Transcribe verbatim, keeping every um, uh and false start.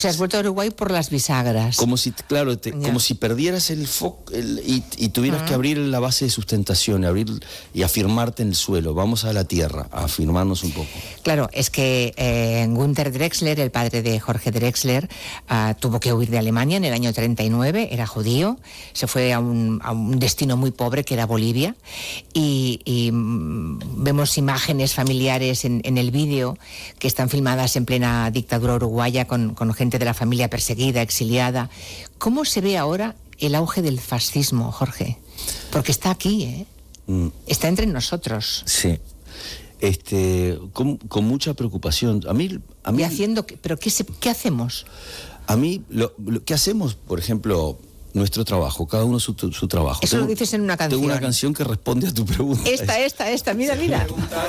Se has vuelto a Uruguay por las bisagras. Como si, claro, te, como si perdieras el foco el, y, y tuvieras uh-huh. que abrir la base de sustentación, abrir y afirmarte en el suelo. Vamos a la tierra, a afirmarnos un poco. Claro, es que eh, Günter Drexler, el padre de Jorge Drexler, uh, tuvo que huir de Alemania en el año treinta y nueve, era judío, se fue a un, a un destino muy pobre que era Bolivia, y, y mm, vemos imágenes familiares en, en el vídeo que están filmadas en plena dictadura uruguaya con, con gente de la familia perseguida, exiliada. ¿Cómo se ve ahora el auge del fascismo, Jorge? Porque está aquí, ¿eh? Mm. Está entre nosotros. Sí. Este, con, con mucha preocupación. A mí, a mí. ¿Y haciendo qué? ¿Pero qué, se, qué hacemos? A mí, lo, lo que hacemos, por ejemplo, nuestro trabajo, cada uno su, su trabajo. Eso tengo, lo dices en una canción. Tengo una canción que responde a tu pregunta. Esta, esta, esta, mira, mira.